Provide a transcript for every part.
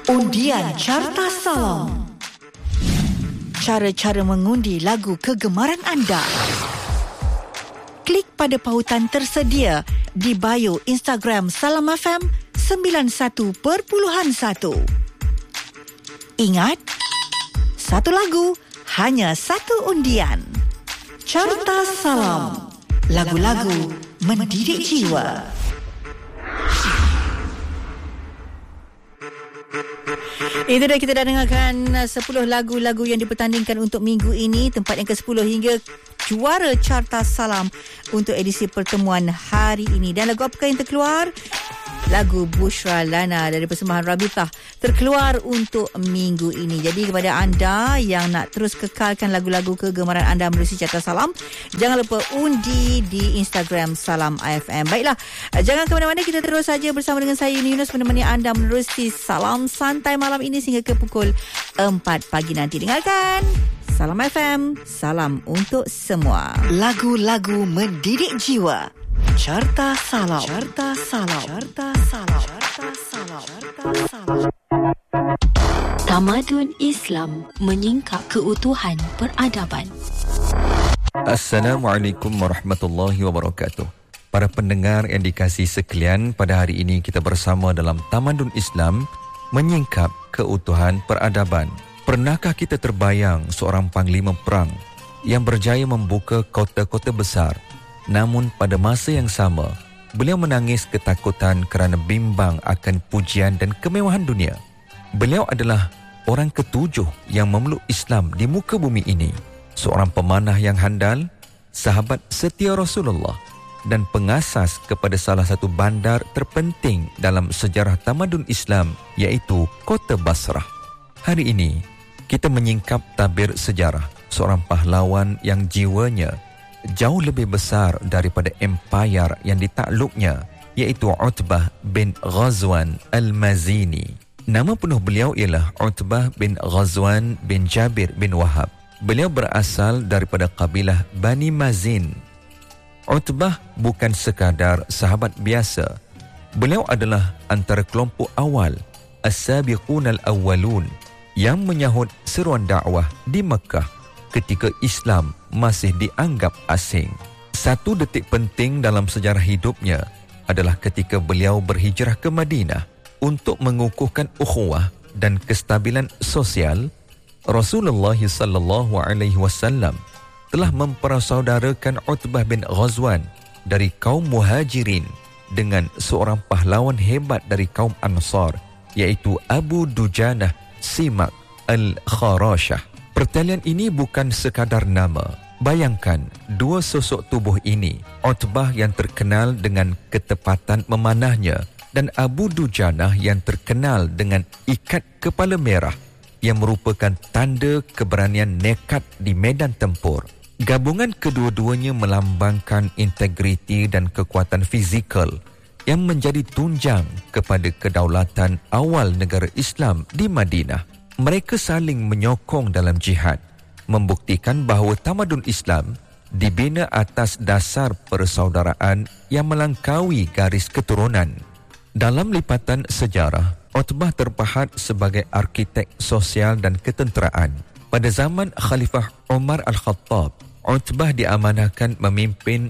Undian Carta Salam. Cara-cara mengundi lagu kegemaran anda. Klik pada pautan tersedia di bio Instagram Salam FM 91.1. Ingat, satu lagu, hanya satu undian. Carta Salam. Lagu-lagu mendidik jiwa. Itu dah, kita dah dengarkan 10 lagu-lagu yang dipertandingkan untuk minggu ini, tempat yang ke-10 hingga juara Carta Salam untuk edisi pertemuan hari ini. Dan lagu apakah yang terkeluar? Lagu Bushra Lana dari persembahan Rabitah terkeluar untuk minggu ini. Jadi kepada anda yang nak terus kekalkan lagu-lagu kegemaran anda menerusi Carta Salam, jangan lupa undi di Instagram Salam AFM. Baiklah, jangan ke mana-mana, kita terus saja bersama dengan saya Yunus menemani anda menerusi Salam Santai malam ini sehingga ke pukul 4 pagi nanti. Dengarkan Salam FM, salam untuk semua. Lagu-lagu mendidik jiwa. Carta Salam. Carta Salam. Carta Salam. Carta Salam. Carta Salam. Tamadun Islam menyingkap keutuhan peradaban. Assalamualaikum warahmatullahi wabarakatuh. Para pendengar yang dikasihi sekalian, pada hari ini kita bersama dalam Tamadun Islam menyingkap keutuhan peradaban. Pernahkah kita terbayang seorang panglima perang yang berjaya membuka kota-kota besar, namun pada masa yang sama beliau menangis ketakutan kerana bimbang akan pujian dan kemewahan dunia? Beliau adalah orang ketujuh yang memeluk Islam di muka bumi ini, seorang pemanah yang handal, sahabat setia Rasulullah dan pengasas kepada salah satu bandar terpenting dalam sejarah tamadun Islam, iaitu Kota Basrah. Hari ini kita menyingkap tabir sejarah seorang pahlawan yang jiwanya jauh lebih besar daripada empayar yang ditakluknya, iaitu Utbah bin Ghazwan Al-Mazini. Nama penuh beliau ialah Utbah bin Ghazwan bin Jabir bin Wahab. Beliau berasal daripada kabilah Bani Mazin. Utbah bukan sekadar sahabat biasa. Beliau adalah antara kelompok awal, As-Sabiqun Al-Awwalun, yang menyahut seruan dakwah di Mekah ketika Islam masih dianggap asing. Satu detik penting dalam sejarah hidupnya adalah ketika beliau berhijrah ke Madinah untuk mengukuhkan ukhuwah dan kestabilan sosial. Rasulullah sallallahu alaihi wasallam telah mempersaudarakan Utbah bin Ghazwan dari kaum Muhajirin dengan seorang pahlawan hebat dari kaum Ansar, iaitu Abu Dujanah Simak Al-Kharashah. Pertalian ini bukan sekadar nama. Bayangkan dua sosok tubuh ini, Utbah yang terkenal dengan ketepatan memanahnya dan Abu Dujanah yang terkenal dengan ikat kepala merah yang merupakan tanda keberanian nekat di medan tempur. Gabungan kedua-duanya melambangkan integriti dan kekuatan fizikal yang menjadi tunjang kepada kedaulatan awal negara Islam di Madinah. Mereka saling menyokong dalam jihad, membuktikan bahawa tamadun Islam dibina atas dasar persaudaraan yang melampaui garis keturunan. Dalam lipatan sejarah, Utbah terpahat sebagai arkitek sosial dan ketenteraan. Pada zaman Khalifah Umar Al-Khattab, Utbah diamanahkan memimpin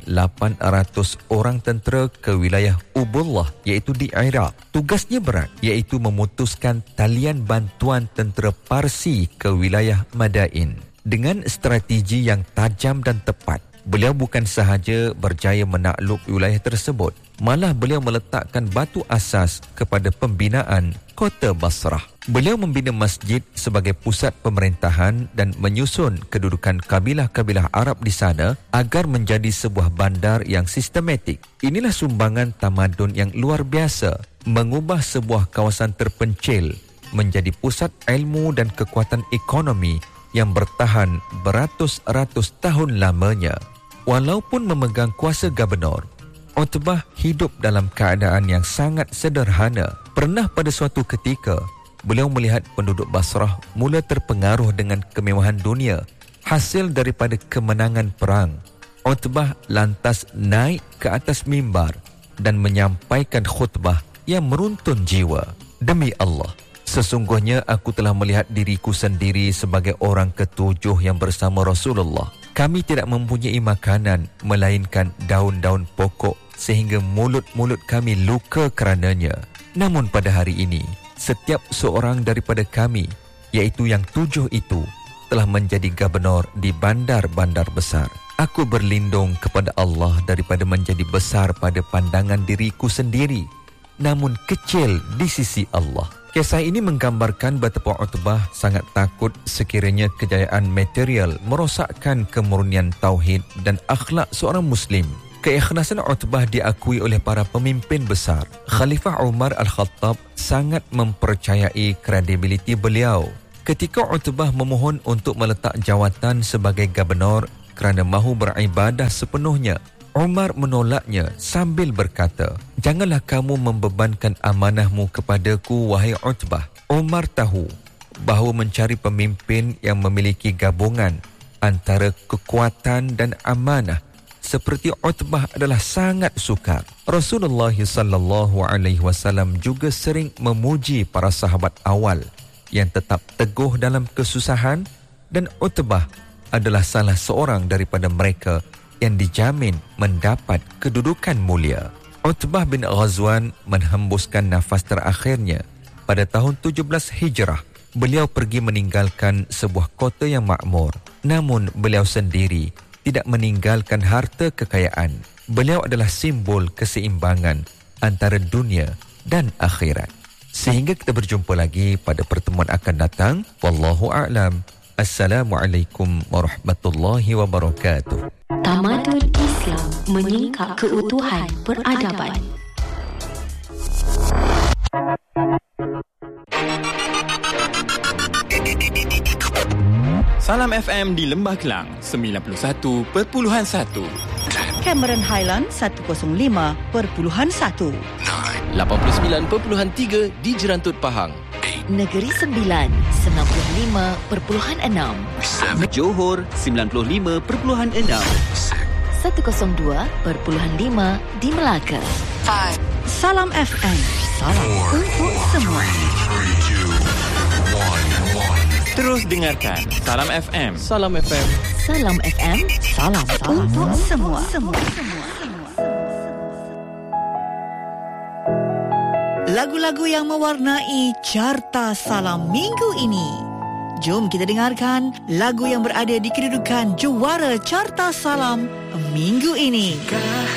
800 orang tentera ke wilayah Ubullah, iaitu di Iraq. Tugasnya berat, iaitu memutuskan talian bantuan tentera Parsi ke wilayah Madain. Dengan strategi yang tajam dan tepat, beliau bukan sahaja berjaya menakluk wilayah tersebut, malah beliau meletakkan batu asas kepada pembinaan Kota Basrah. Beliau membina masjid sebagai pusat pemerintahan dan menyusun kedudukan kabilah-kabilah Arab di sana agar menjadi sebuah bandar yang sistematik. Inilah sumbangan tamadun yang luar biasa, mengubah sebuah kawasan terpencil menjadi pusat ilmu dan kekuatan ekonomi yang bertahan beratus-ratus tahun lamanya. Walaupun memegang kuasa gubernur, Utbah hidup dalam keadaan yang sangat sederhana. Pernah pada suatu ketika, beliau melihat penduduk Basrah mula terpengaruh dengan kemewahan dunia hasil daripada kemenangan perang. Utbah lantas naik ke atas mimbar dan menyampaikan khutbah yang meruntun jiwa. Demi Allah, Sesungguhnya aku telah melihat diriku sendiri sebagai orang ketujuh yang bersama Rasulullah. Kami tidak mempunyai makanan melainkan daun-daun pokok sehingga mulut-mulut kami luka kerananya. Namun pada hari ini, setiap seorang daripada kami, iaitu yang 7 itu, telah menjadi gubernur di bandar-bandar besar. Aku berlindung kepada Allah daripada menjadi besar pada pandangan diriku sendiri, namun kecil di sisi Allah. Kisah ini menggambarkan betapa Utbah sangat takut sekiranya kejayaan material merosakkan kemurnian tauhid dan akhlak seorang Muslim. Keikhlasan Utbah diakui oleh para pemimpin besar. Khalifah Umar Al-Khattab sangat mempercayai kredibiliti beliau. Ketika Utbah memohon untuk meletak jawatan sebagai gubernur kerana mahu beribadah sepenuhnya, Umar menolaknya sambil berkata, "Janganlah kamu membebankan amanahmu kepadaku, wahai Utbah." Umar tahu bahawa mencari pemimpin yang memiliki gabungan antara kekuatan dan amanah seperti Utbah adalah sangat sukar. Rasulullah SAW juga sering memuji para sahabat awal yang tetap teguh dalam kesusahan, dan Utbah adalah salah seorang daripada mereka yang dijamin mendapat kedudukan mulia. Utbah bin Ghazwan menghembuskan nafas terakhirnya pada tahun 17 Hijrah. Beliau pergi meninggalkan sebuah kota yang makmur. Namun beliau sendiri tidak meninggalkan harta kekayaan. Beliau adalah simbol keseimbangan antara dunia dan akhirat. Sehingga kita berjumpa lagi pada pertemuan akan datang. Wallahu a'lam. Assalamualaikum warahmatullahi wabarakatuh. Tamadun Islam menyingkap keutuhan peradaban. Salam FM di Lembah Kelang 91.1, Cameron Highland 105.1, 89.3 di Jerantut Pahang, Negeri Sembilan 95.6, Johor 95.6, 102.5 di Melaka. Salam FM, salam untuk semua. terus dengarkan Salam FM. Salam FM. Salam FM, Salam untuk semua. Lagu-lagu yang mewarnai Carta Salam minggu ini. Jom kita dengarkan lagu yang berada di kedudukan juara Carta Salam minggu ini.